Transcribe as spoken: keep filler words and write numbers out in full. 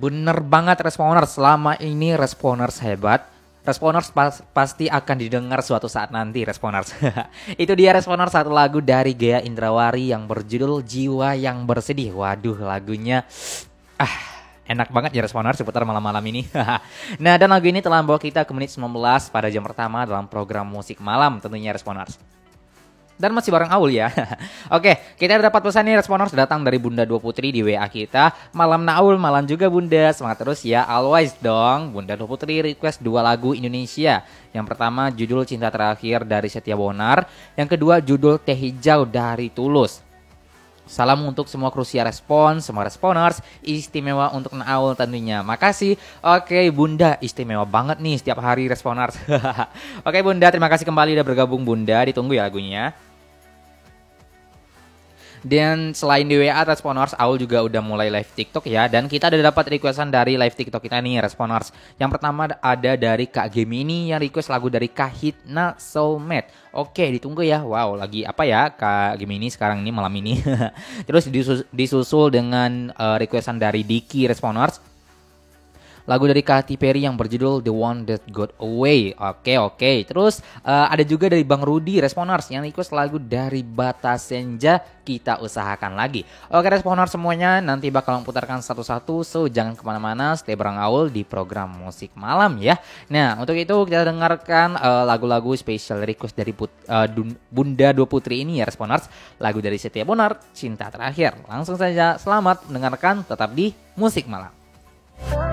Bener banget Responers, selama ini Responers hebat. Responers pas, pasti akan didengar suatu saat nanti Responers. Itu dia Responers, satu lagu dari Gea Indrawari yang berjudul Jiwa Yang Bersedih. Waduh, lagunya ah enak banget ya Responers seputar malam-malam ini. Nah, dan lagu ini telah membawa kita ke menit sembilan belas pada jam pertama dalam program musik malam tentunya Responers. Dan masih bareng Aul ya. Oke, kita dapat pesan nih Responers datang dari Bunda Dua Putri di W A kita. Malam Naul, malam juga Bunda. Semangat terus ya, always dong. Bunda Dua Putri request dua lagu Indonesia. Yang pertama judul Cinta Terakhir dari Setia Bonar. Yang kedua judul Teh Hijau dari Tulus. Salam untuk semua Krusia Respon, semua Responers, istimewa untuk Naul tentunya. Makasih. Oke Bunda, istimewa banget nih setiap hari Responers. Oke Bunda, terima kasih kembali udah bergabung Bunda. Ditunggu ya lagunya. Dan selain di W A Responers, Aul juga udah mulai live TikTok ya. Dan kita udah dapat requestan dari live TikTok kita nih Responers. Yang pertama ada dari Kak Gemini yang request lagu dari Kahitna Soulmate. Oke, ditunggu ya. Wow, lagi apa ya Kak Gemini sekarang ini malam ini. Terus disus- disusul dengan uh, requestan dari Diki Responers. Lagu dari Katy Perry yang berjudul The One That Got Away. Oke oke. Terus uh, ada juga dari Bang Rudi Responers yang request lagu dari Bata Senja, Kita Usahakan Lagi. Oke Responers semuanya, nanti bakal memputarkan satu-satu. So jangan kemana-mana, stay bareng Aul di program musik malam ya. Nah untuk itu kita dengarkan uh, lagu-lagu special request dari put, uh, Bunda Dua Putri ini ya Responers. Lagu dari Setia Bonar, Cinta Terakhir. Langsung saja selamat mendengarkan, tetap di musik malam.